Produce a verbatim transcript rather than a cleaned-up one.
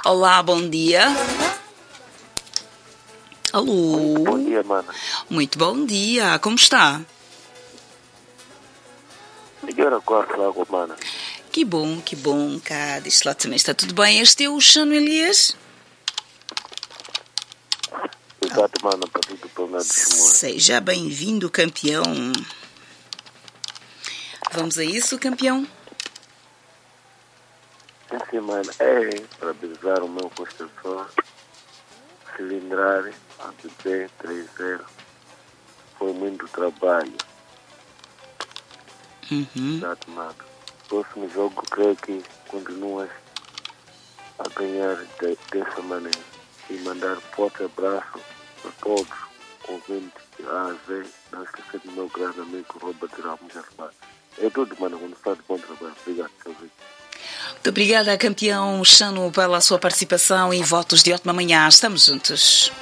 Olá, bom dia. Alô? Muito bom dia, mana. Muito bom dia, como está? Melhor agora, logo, mana. Que bom, que bom, cá deste lado também está tudo bem. Este é o Chano Elias? Exato, mana, para tudo pelo lado de Chimoio. Seja bem-vindo, campeão. Vamos a isso, campeão? Sim, mana, é para avisar o meu construtor, cilindrare, A B B trinta. Foi muito trabalho. Uhum. Exato, mana. Próximo jogo, creio que continuas a ganhar de, dessa maneira. E mandar forte abraço a todos ouvintes de A a Z. Não esquecer do meu grande amigo Robert Ramos Armado. É tudo, mano. Quando está de bom trabalho. Obrigado, seu vídeo. Muito obrigada, campeão Chano, pela sua participação e votos de ótima manhã. Estamos juntos.